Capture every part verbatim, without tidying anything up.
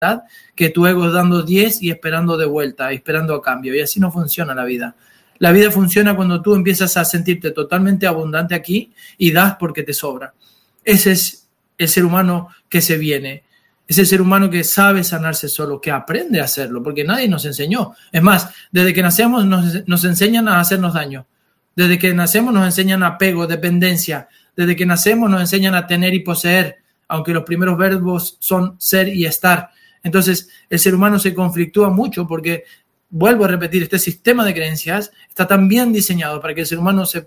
que tu ego dando diez y esperando de vuelta, esperando a cambio. Y así no funciona la vida. La vida funciona cuando tú empiezas a sentirte totalmente abundante aquí y das porque te sobra. Ese es el ser humano que se viene. Es el ser humano que sabe sanarse solo, que aprende a hacerlo, porque nadie nos enseñó. Es más, desde que nacemos nos, nos enseñan a hacernos daño. Desde que nacemos nos enseñan apego, dependencia. Desde que nacemos nos enseñan a tener y poseer, aunque los primeros verbos son ser y estar. Entonces, el ser humano se conflictúa mucho porque, vuelvo a repetir, este sistema de creencias está tan bien diseñado para que el ser humano se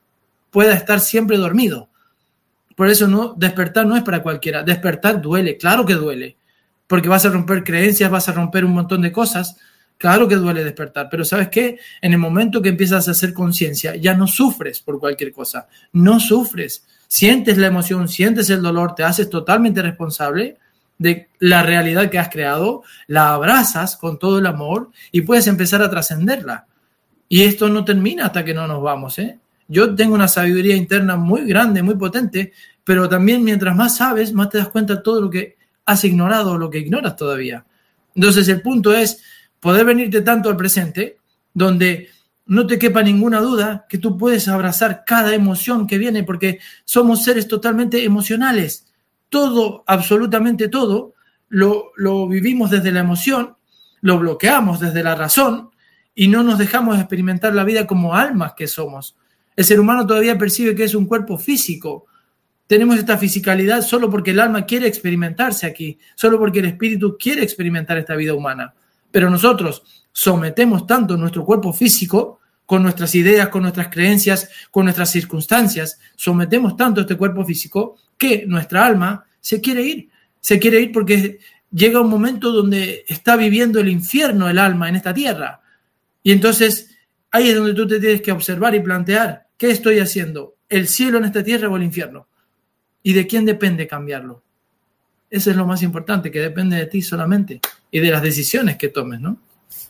pueda estar siempre dormido. Por eso no, despertar no es para cualquiera. Despertar duele, claro que duele. Porque vas a romper creencias, vas a romper un montón de cosas. Claro que duele despertar. Pero ¿sabes qué? En el momento que empiezas a hacer conciencia, ya no sufres por cualquier cosa. No sufres. Sientes la emoción, sientes el dolor, te haces totalmente responsable de la realidad que has creado, la abrazas con todo el amor y puedes empezar a trascenderla. Y esto no termina hasta que no nos vamos, ¿eh? Yo tengo una sabiduría interna muy grande, muy potente, pero también mientras más sabes, más te das cuenta de todo lo que has ignorado o lo que ignoras todavía. Entonces el punto es poder venirte tanto al presente, donde no te quepa ninguna duda que tú puedes abrazar cada emoción que viene, porque somos seres totalmente emocionales. Todo, absolutamente todo, lo, lo vivimos desde la emoción, lo bloqueamos desde la razón y no nos dejamos experimentar la vida como almas que somos. El ser humano todavía percibe que es un cuerpo físico. Tenemos esta fisicalidad solo porque el alma quiere experimentarse aquí, solo porque el espíritu quiere experimentar esta vida humana. Pero nosotros sometemos tanto nuestro cuerpo físico con nuestras ideas, con nuestras creencias, con nuestras circunstancias, sometemos tanto este cuerpo físico que nuestra alma se quiere ir. Se quiere ir porque llega un momento donde está viviendo el infierno el alma en esta tierra. Y entonces ahí es donde tú te tienes que observar y plantear, ¿qué estoy haciendo? ¿El cielo en esta tierra o el infierno? ¿Y de quién depende cambiarlo? Eso es lo más importante, que depende de ti solamente y de las decisiones que tomes, ¿no?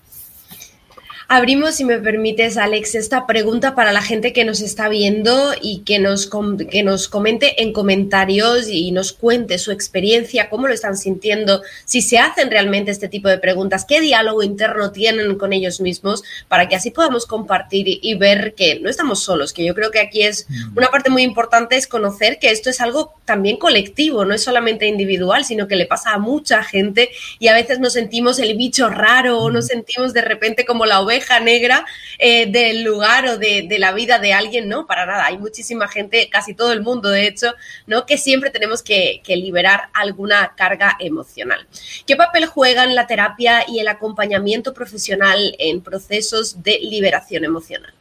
Abrimos, si me permites, Alex, esta pregunta para la gente que nos está viendo y que nos, que nos comente en comentarios y nos cuente su experiencia, cómo lo están sintiendo, si se hacen realmente este tipo de preguntas, qué diálogo interno tienen con ellos mismos, para que así podamos compartir y, y ver que no estamos solos, que yo creo que aquí es una parte muy importante, es conocer que esto es algo también colectivo, no es solamente individual, sino que le pasa a mucha gente y a veces nos sentimos el bicho raro o nos sentimos de repente como la oveja negra eh, del lugar o de, de la vida de alguien, no, para nada, hay muchísima gente, casi todo el mundo de hecho, ¿no? Que siempre tenemos que, que liberar alguna carga emocional. ¿Qué papel juegan la terapia y el acompañamiento profesional en procesos de liberación emocional?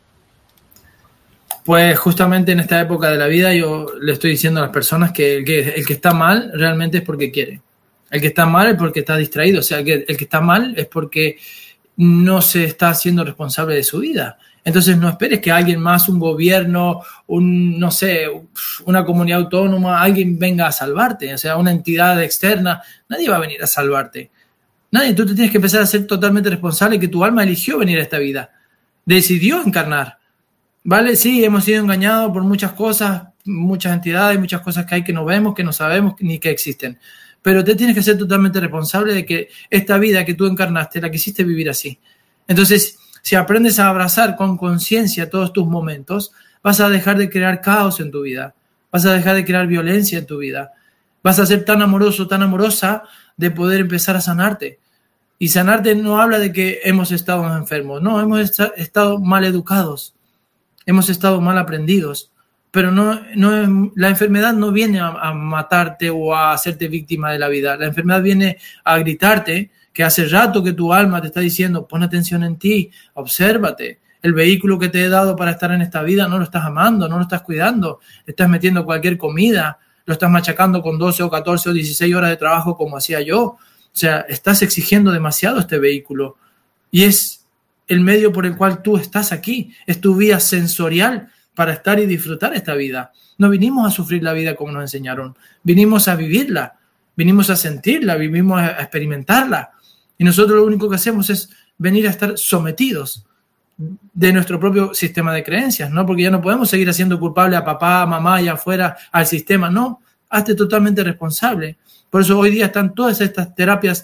Pues justamente en esta época de la vida yo le estoy diciendo a las personas que el que, el que está mal realmente es porque quiere. El que está mal es porque está distraído, o sea, que el que está mal es porque no se está haciendo responsable de su vida. Entonces no esperes que alguien más, un gobierno, un, no sé, una comunidad autónoma, alguien venga a salvarte, o sea, una entidad externa, nadie va a venir a salvarte. Nadie, tú te tienes que empezar a ser totalmente responsable que tu alma eligió venir a esta vida, decidió encarnar, ¿vale? Sí, hemos sido engañados por muchas cosas, muchas entidades, muchas cosas que hay que no vemos, que no sabemos ni que existen. Pero te tienes que ser totalmente responsable de que esta vida que tú encarnaste la quisiste vivir así. Entonces, si aprendes a abrazar con conciencia todos tus momentos, vas a dejar de crear caos en tu vida, vas a dejar de crear violencia en tu vida, vas a ser tan amoroso, tan amorosa de poder empezar a sanarte. Y sanarte no habla de que hemos estado enfermos, no, hemos est- estado mal educados, hemos estado mal aprendidos. Pero no, no, la enfermedad no viene a, a matarte o a hacerte víctima de la vida. La enfermedad viene a gritarte que hace rato que tu alma te está diciendo, pon atención en ti, obsérvate. El vehículo que te he dado para estar en esta vida no lo estás amando, no lo estás cuidando. Le estás metiendo cualquier comida, lo estás machacando con doce o catorce o dieciséis horas de trabajo como hacía yo. O sea, estás exigiendo demasiado este vehículo. Y es el medio por el cual tú estás aquí. Es tu vía sensorial para estar y disfrutar esta vida. No vinimos a sufrir la vida como nos enseñaron, vinimos a vivirla, vinimos a sentirla, vinimos a experimentarla. Y nosotros lo único que hacemos es venir a estar sometidos de nuestro propio sistema de creencias, ¿no? Porque ya no podemos seguir haciendo culpable a papá, a mamá y afuera al sistema. No, hazte totalmente responsable. Por eso hoy día están todas estas terapias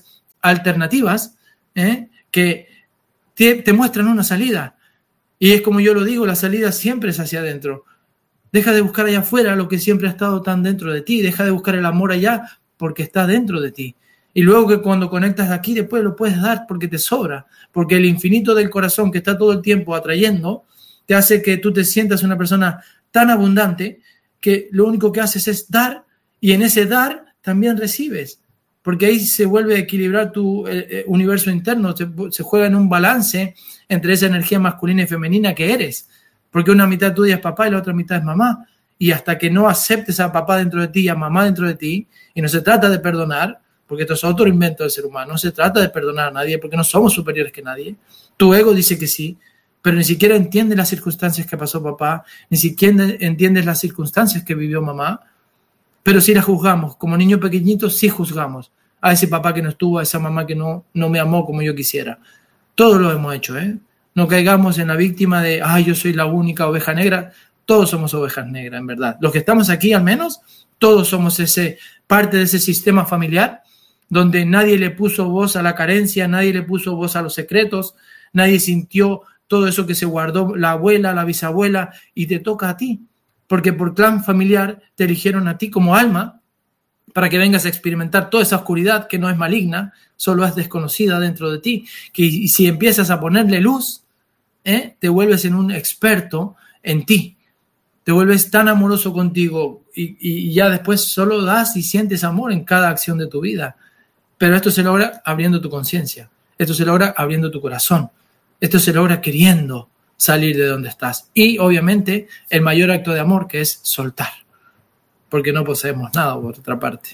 alternativas ¿eh? que te, te muestran una salida. Y es como yo lo digo, la salida siempre es hacia adentro. Deja de buscar allá afuera lo que siempre ha estado tan dentro de ti. Deja de buscar el amor allá porque está dentro de ti. Y luego que cuando conectas de aquí, después lo puedes dar porque te sobra. Porque el infinito del corazón que está todo el tiempo atrayendo, te hace que tú te sientas una persona tan abundante que lo único que haces es dar, y en ese dar también recibes. Porque ahí se vuelve a equilibrar tu eh, universo interno, se, se juega en un balance entre esa energía masculina y femenina que eres. Porque una mitad tuya es papá y la otra mitad es mamá. Y hasta que no aceptes a papá dentro de ti y a mamá dentro de ti, y no se trata de perdonar, porque esto es otro invento del ser humano, no se trata de perdonar a nadie porque no somos superiores que nadie. Tu ego dice que sí, pero ni siquiera entiendes las circunstancias que pasó papá, ni siquiera entiendes las circunstancias que vivió mamá, pero sí las juzgamos. Como niños pequeñitos sí juzgamos a ese papá que no estuvo, a esa mamá que no, no me amó como yo quisiera. Todos lo hemos hecho, ¿eh? No caigamos en la víctima de, ay, yo soy la única oveja negra. Todos somos ovejas negras, en verdad. Los que estamos aquí, al menos, todos somos ese, parte de ese sistema familiar donde nadie le puso voz a la carencia, nadie le puso voz a los secretos, nadie sintió todo eso que se guardó la abuela, la bisabuela, y te toca a ti. Porque por clan familiar te eligieron a ti como alma para que vengas a experimentar toda esa oscuridad que no es maligna, solo es desconocida dentro de ti. Que, y si empiezas a ponerle luz, ¿eh? te vuelves en un experto en ti. Te vuelves tan amoroso contigo y, y ya después solo das y sientes amor en cada acción de tu vida. Pero esto se logra abriendo tu conciencia. Esto se logra abriendo tu corazón. Esto se logra queriendo salir de donde estás. Y obviamente el mayor acto de amor, que es soltar. Porque no poseemos nada por otra parte.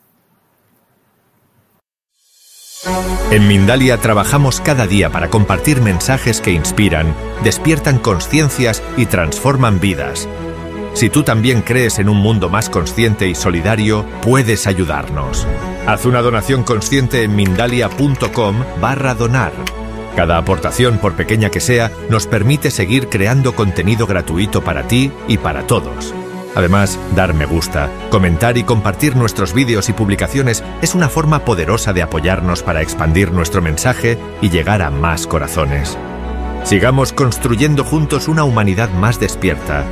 En Mindalia trabajamos cada día para compartir mensajes que inspiran, despiertan consciencias y transforman vidas. Si tú también crees en un mundo más consciente y solidario, puedes ayudarnos. Haz una donación consciente en mindalia.com barra donar. Cada aportación, por pequeña que sea, nos permite seguir creando contenido gratuito para ti y para todos. Además, dar me gusta, comentar y compartir nuestros vídeos y publicaciones es una forma poderosa de apoyarnos para expandir nuestro mensaje y llegar a más corazones. Sigamos construyendo juntos una humanidad más despierta.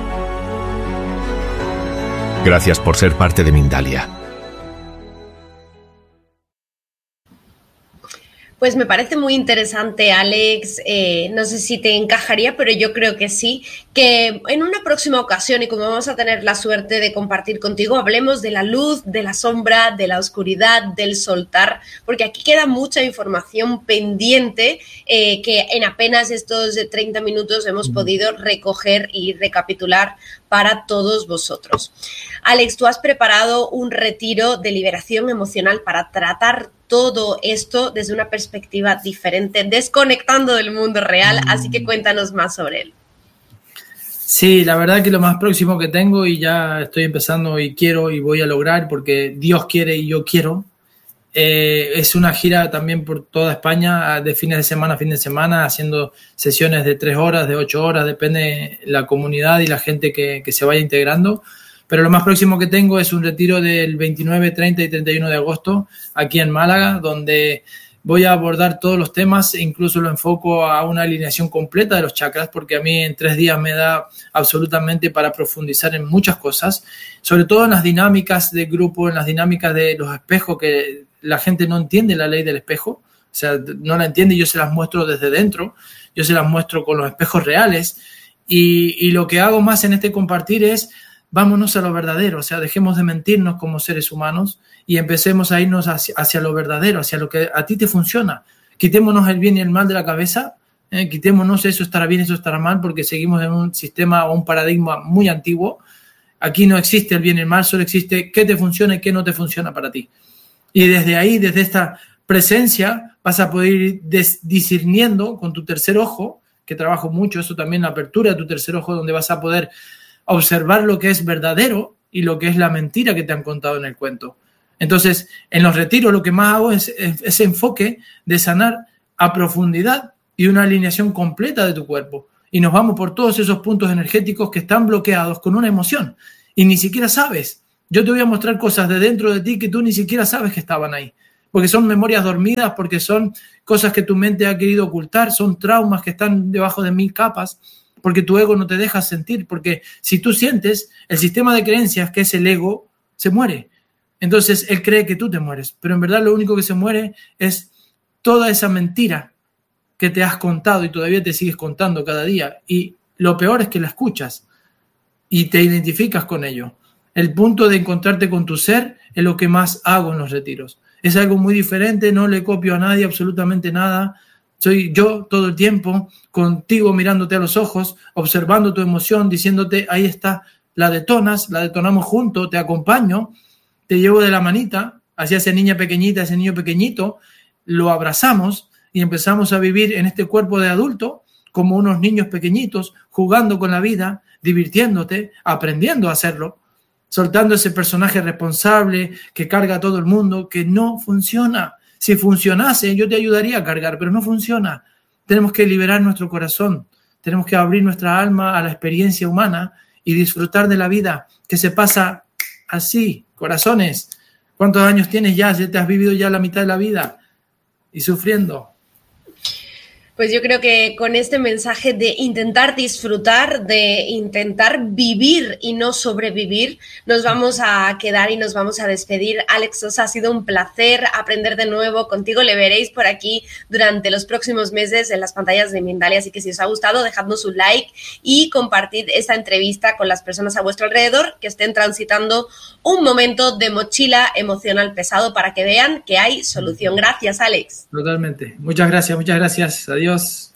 Gracias por ser parte de Mindalia. Pues me parece muy interesante, Alex. Eh, no sé si te encajaría, pero yo creo que sí. Que en una próxima ocasión, y como vamos a tener la suerte de compartir contigo, hablemos de la luz, de la sombra, de la oscuridad, del soltar, porque aquí queda mucha información pendiente eh, que en apenas estos treinta minutos hemos podido recoger y recapitular para todos vosotros. Alex, tú has preparado un retiro de liberación emocional para tratar todo esto desde una perspectiva diferente, desconectando del mundo real, así que cuéntanos más sobre él. Sí, la verdad que lo más próximo que tengo, y ya estoy empezando y quiero y voy a lograr porque Dios quiere y yo quiero, eh, es una gira también por toda España, de fines de semana a fin de semana, haciendo sesiones de tres horas, de ocho horas, depende la comunidad y la gente que, que se vaya integrando. Pero lo más próximo que tengo es un retiro del veintinueve, treinta y treinta y uno de agosto aquí en Málaga, donde voy a abordar todos los temas e incluso lo enfoco a una alineación completa de los chakras, porque a mí en tres días me da absolutamente para profundizar en muchas cosas, sobre todo en las dinámicas de grupo, en las dinámicas de los espejos, que la gente no entiende la ley del espejo, o sea, no la entiende, yo se las muestro desde dentro, yo se las muestro con los espejos reales, y, y lo que hago más en este compartir es vámonos a lo verdadero, o sea, dejemos de mentirnos como seres humanos y empecemos a irnos hacia, hacia lo verdadero, hacia lo que a ti te funciona. Quitémonos el bien y el mal de la cabeza, eh, quitémonos eso estará bien, eso estará mal, porque seguimos en un sistema o un paradigma muy antiguo. Aquí no existe el bien y el mal, solo existe qué te funciona y qué no te funciona para ti. Y desde ahí, desde esta presencia, vas a poder ir des- discerniendo con tu tercer ojo, que trabajo mucho, eso también, la apertura de tu tercer ojo, donde vas a poder observar lo que es verdadero y lo que es la mentira que te han contado en el cuento. Entonces, en los retiros lo que más hago es ese enfoque de sanar a profundidad y una alineación completa de tu cuerpo. Y nos vamos por todos esos puntos energéticos que están bloqueados con una emoción y ni siquiera sabes. Yo te voy a mostrar cosas de dentro de ti que tú ni siquiera sabes que estaban ahí. porque son memorias dormidas, porque son cosas que tu mente ha querido ocultar, son traumas que están debajo de mil capas, porque tu ego no te deja sentir, porque si tú sientes, el sistema de creencias, que es el ego, se muere. Entonces, él cree que tú te mueres, pero en verdad lo único que se muere es toda esa mentira que te has contado y todavía te sigues contando cada día. Y lo peor es que la escuchas y te identificas con ello. El punto de encontrarte con tu ser es lo que más hago en los retiros. Es algo muy diferente, no le copio a nadie absolutamente nada. Soy yo todo el tiempo, contigo mirándote a los ojos, observando tu emoción, diciéndote, ahí está, la detonas, la detonamos juntos, te acompaño, te llevo de la manita, hacia esa niña pequeñita, ese niño pequeñito, lo abrazamos y empezamos a vivir en este cuerpo de adulto como unos niños pequeñitos, jugando con la vida, divirtiéndote, aprendiendo a hacerlo, soltando ese personaje responsable que carga a todo el mundo, que no funciona. Si funcionase, yo te ayudaría a cargar, pero no funciona. Tenemos que liberar nuestro corazón, tenemos que abrir nuestra alma a la experiencia humana y disfrutar de la vida, que se pasa así, corazones. ¿Cuántos años tienes ya? ¿Ya te has vivido ya la mitad de la vida y sufriendo? Pues yo creo que con este mensaje de intentar disfrutar, de intentar vivir y no sobrevivir, nos vamos a quedar y nos vamos a despedir. Alex Sosa, ha sido un placer aprender de nuevo contigo. Le veréis por aquí durante los próximos meses en las pantallas de Mindalia, así que si os ha gustado, dejadnos un like y compartid esta entrevista con las personas a vuestro alrededor que estén transitando un momento de mochila emocional pesado para que vean que hay solución. Gracias, Alex. Totalmente. Muchas gracias, muchas gracias. Adiós.